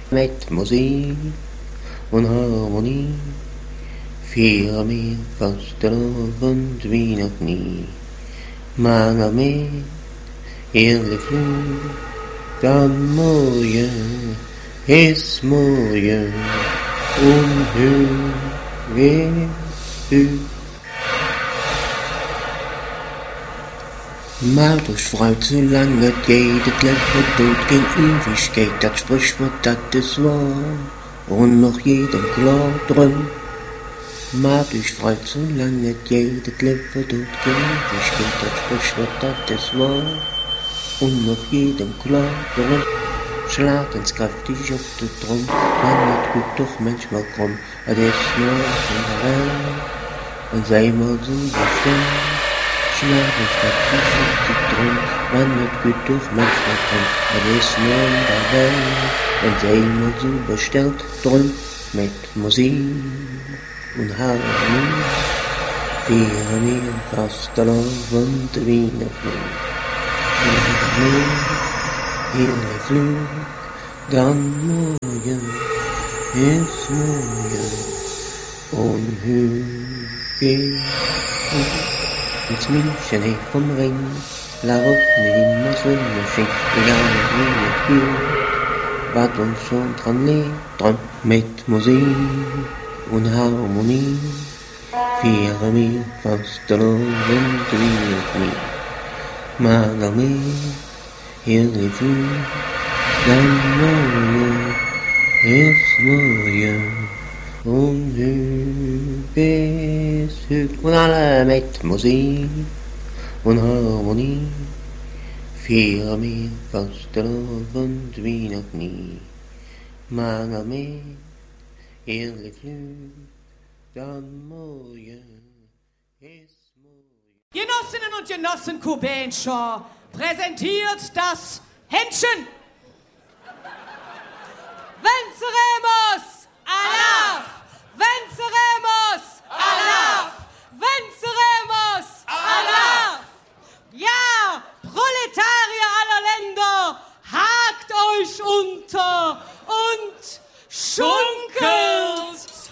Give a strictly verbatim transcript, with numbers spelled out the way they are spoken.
Mit Musik und Harmonie feiern wir Fastenabend wie noch nie. Meine Armee, ehrlich Flug, dann morgen ist morgen und hör geht üb. Mal durch Frau zu lange geht, das Leben tut gegen Ewigkeit, das Sprichwort, das ist wahr, und noch jedem klar drin. Mal durch Frau zu lange geht, das Leben tut gegen Ewigkeit, das Sprichwort, das ist wahr, und noch jedem klar drin. Schlag ins kräftig auf den Drum, man wird gut doch manchmal krumm, das ist nur in der Welt, und sei mal so befreit. Schlag ins kräftig auf den Drum, man wird gut doch manchmal krumm, das ist nur in der Welt, und sei mal so bestellt drum, mit Musik und Harmonie, feiern wir Fastenabend wie noch nie. Hier Flug, dann morgen ist morgen und hör geht ins München hey vom Ring, la Woche immer so schön, egal wie es geht, was uns schon dran liegt, dran mit Musik und Harmonie, feiern wir Fastenabend wie noch nie. Meine Armee, hier lebt Flug, dann morgen ist morgen und hüb ist hüb. Und alle mit Musik und Harmonie feiern wir Fastenabend wie noch nie. Meine Armee, hier lebt Flug, dann morgen ist Genossinnen und Genossen Kubenscher präsentiert das Händchen. Venceremos! Allah! Venceremos! Allah! Venceremos! Allah! Ja, Proletarier aller Länder, hakt euch unter und schunkt